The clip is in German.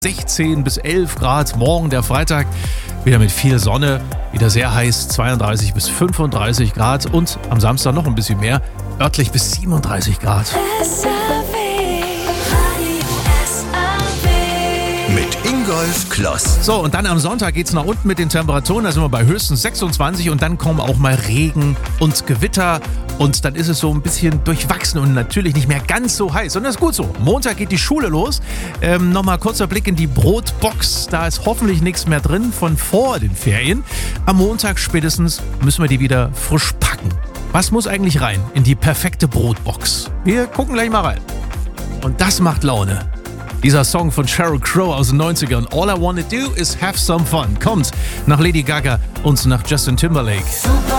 16 bis 11 Grad. Morgen der Freitag wieder mit viel Sonne, wieder sehr heiß, 32 bis 35 Grad und am Samstag noch ein bisschen mehr, örtlich bis 37 Grad. Mit Ingolf Kloss. So, und dann am Sonntag geht's nach unten mit den Temperaturen. Da sind wir bei höchstens 26 und dann kommen auch mal Regen und Gewitter. Und dann ist es so ein bisschen durchwachsen und natürlich nicht mehr ganz so heiß. Und das ist gut so. Montag geht die Schule los. Nochmal kurzer Blick in die Brotbox. Da ist hoffentlich nichts mehr drin von vor den Ferien. Am Montag spätestens müssen wir die wieder frisch packen. Was muss eigentlich rein in die perfekte Brotbox? Wir gucken gleich mal rein. Und das macht Laune. Dieser Song von Sheryl Crow aus den 90ern, All I Wanna Do Is Have Some Fun, kommt nach Lady Gaga und nach Justin Timberlake.